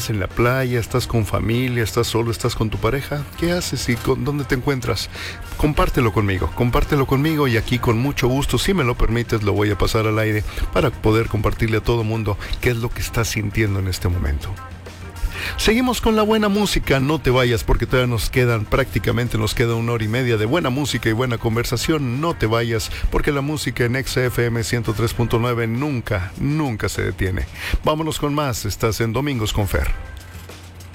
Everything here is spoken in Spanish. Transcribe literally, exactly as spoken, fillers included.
¿Estás en la playa? ¿Estás con familia? ¿Estás solo? ¿Estás con tu pareja? ¿Qué haces y con, dónde te encuentras? Compártelo conmigo, compártelo conmigo y aquí con mucho gusto, si me lo permites, lo voy a pasar al aire para poder compartirle a todo mundo qué es lo que estás sintiendo en este momento. Seguimos con la buena música, no te vayas porque todavía nos quedan, prácticamente nos queda una hora y media de buena música y buena conversación. No te vayas porque la música en X F M ciento tres punto nueve nunca, nunca se detiene. Vámonos con más, estás en Domingos con Fer.